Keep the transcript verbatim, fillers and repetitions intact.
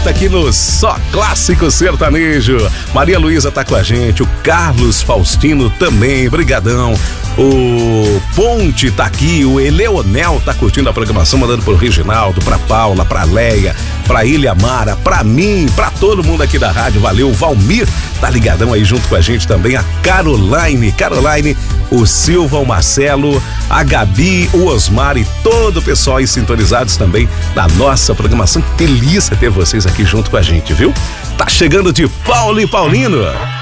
volta aqui no Só Clássico Sertanejo. Maria Luísa tá com a gente, o Carlos Faustino também, brigadão. O Ponte tá aqui, o Eleonel tá curtindo a programação, mandando pro Reginaldo, pra Paula, pra Leia, pra Ilha Mara, pra mim, pra todo mundo aqui da rádio, valeu. O Valmir tá ligadão aí junto com a gente também, a Caroline, Caroline, o Silva, o Marcelo, a Gabi, o Osmar e todo o pessoal aí sintonizados também da nossa programação. Que delícia ter vocês aqui junto com a gente, viu? Tá chegando de Paulo e Paulino.